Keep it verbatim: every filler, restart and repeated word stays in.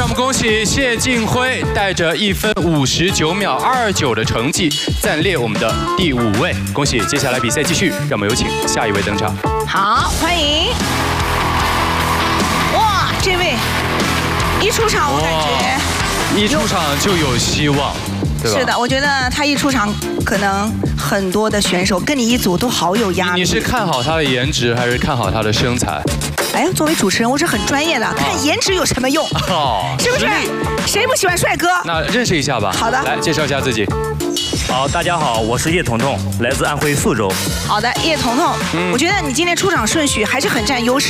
让我们恭喜谢晋辉带着一分五十九秒二九的成绩暂列我们的第五位，恭喜！接下来比赛继续，让我们有请下一位登场。 好，欢迎！哇，这位一出场我感觉一出场就有希望。 是的，我觉得他一出场，可能很多的选手跟你一组都好有压力。 你是看好他的颜值，还是看好他的身材？ 哎，作为主持人，我是很专业的，看颜值有什么用？哦，是不是？谁不喜欢帅哥？ 那认识一下吧。 好的， 来介绍一下自己。 好，大家好，我是叶彤彤，来自安徽宿州。 好的，叶彤彤，嗯、我觉得你今天出场顺序还是很占优势。